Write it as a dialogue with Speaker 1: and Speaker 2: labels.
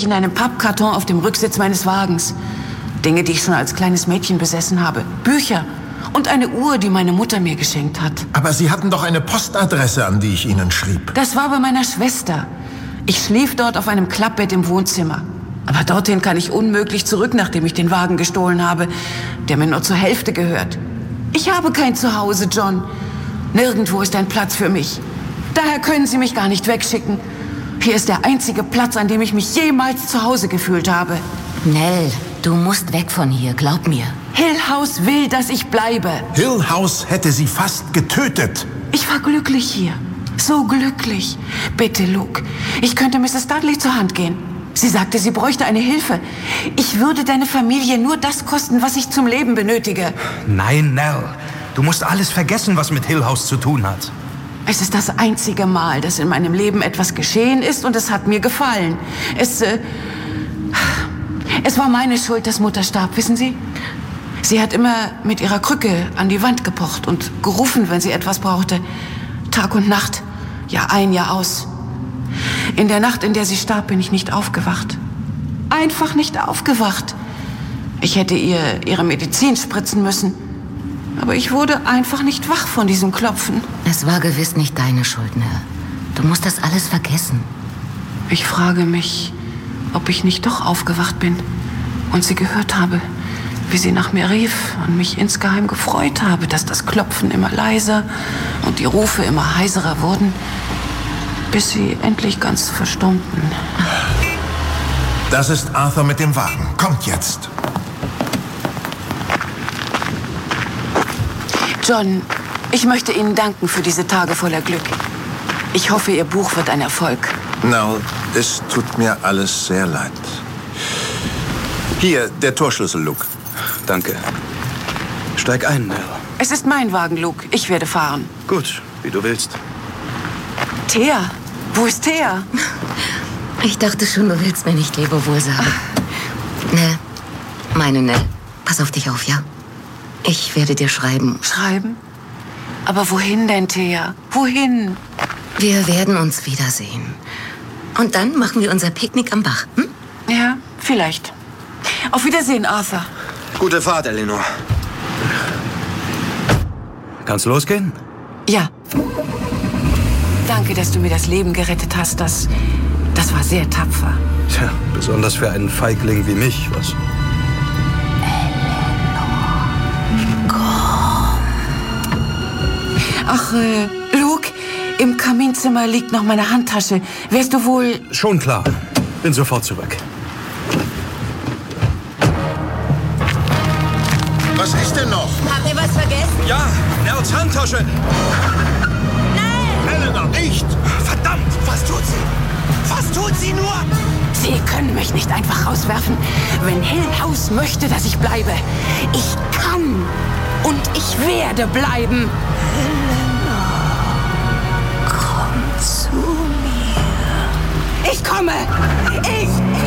Speaker 1: ich in einem Pappkarton auf dem Rücksitz meines Wagens. Dinge, die ich schon als kleines Mädchen besessen habe. Bücher und eine Uhr, die meine Mutter mir geschenkt hat.
Speaker 2: Aber Sie hatten doch eine Postadresse, an die ich Ihnen schrieb.
Speaker 1: Das war bei meiner Schwester. Ich schlief dort auf einem Klappbett im Wohnzimmer. Aber dorthin kann ich unmöglich zurück, nachdem ich den Wagen gestohlen habe, der mir nur zur Hälfte gehört. Ich habe kein Zuhause, John. Nirgendwo ist ein Platz für mich. Daher können Sie mich gar nicht wegschicken. Hier ist der einzige Platz, an dem ich mich jemals zu Hause gefühlt habe.
Speaker 3: Nell, du musst weg von hier, glaub mir.
Speaker 1: Hill House will, dass ich bleibe.
Speaker 2: Hill House hätte Sie fast getötet.
Speaker 1: Ich war glücklich hier. So glücklich. Bitte, Luke. Ich könnte Mrs. Dudley zur Hand gehen. Sie sagte, sie bräuchte eine Hilfe. Ich würde deine Familie nur das kosten, was ich zum Leben benötige.
Speaker 4: Nein, Nell. Du musst alles vergessen, was mit Hill House zu tun hat.
Speaker 1: Es ist das einzige Mal, dass in meinem Leben etwas geschehen ist und es hat mir gefallen. Es war meine Schuld, dass Mutter starb, wissen Sie? Sie hat immer mit ihrer Krücke an die Wand gepocht und gerufen, wenn sie etwas brauchte. Tag und Nacht, Jahr ein, Jahr aus. In der Nacht, in der sie starb, bin ich nicht aufgewacht. Einfach nicht aufgewacht. Ich hätte ihr ihre Medizin spritzen müssen. Aber ich wurde einfach nicht wach von diesem Klopfen.
Speaker 3: Es war gewiss nicht deine Schuld, Nell. Du musst das alles vergessen.
Speaker 1: Ich frage mich, ob ich nicht doch aufgewacht bin und sie gehört habe, wie sie nach mir rief und mich insgeheim gefreut habe, dass das Klopfen immer leiser und die Rufe immer heiserer wurden, bis sie endlich ganz verstummten.
Speaker 2: Das ist Arthur mit dem Wagen. Kommt jetzt.
Speaker 1: John, ich möchte Ihnen danken für diese Tage voller Glück. Ich hoffe, Ihr Buch wird ein Erfolg.
Speaker 2: Nell, es tut mir alles sehr leid. Hier, der Torschlüssel, Luke.
Speaker 4: Danke. Steig ein, Nell.
Speaker 1: Es ist mein Wagen, Luke. Ich werde fahren.
Speaker 4: Gut, wie du willst.
Speaker 1: Thea, wo ist Thea?
Speaker 3: Ich dachte schon, du willst mir nicht Lebewohl sagen. Nell, meine Nell, pass auf dich auf, ja? Ich werde dir schreiben.
Speaker 1: Schreiben? Aber wohin denn, Thea? Wohin?
Speaker 3: Wir werden uns wiedersehen. Und dann machen wir unser Picknick am Bach. Hm?
Speaker 1: Ja, vielleicht. Auf Wiedersehen, Arthur.
Speaker 5: Gute Fahrt, Eleanor.
Speaker 4: Kann's losgehen?
Speaker 1: Ja. Danke, dass du mir das Leben gerettet hast. Das war sehr tapfer.
Speaker 4: Tja, besonders für einen Feigling wie mich, was?
Speaker 1: Ach, Luke, im Kaminzimmer liegt noch meine Handtasche. Wärst du wohl...
Speaker 4: Schon klar. Bin sofort zurück.
Speaker 2: Was ist denn noch?
Speaker 3: Habt ihr was vergessen?
Speaker 4: Ja, Nells Handtasche.
Speaker 2: Eleanor, nicht!
Speaker 5: Verdammt! Was tut sie? Was tut sie nur?
Speaker 1: Sie können mich nicht einfach rauswerfen. Wenn Hill House möchte, dass ich bleibe. Ich kann und ich werde bleiben.
Speaker 3: Komm zu mir.
Speaker 1: Ich komme! Ich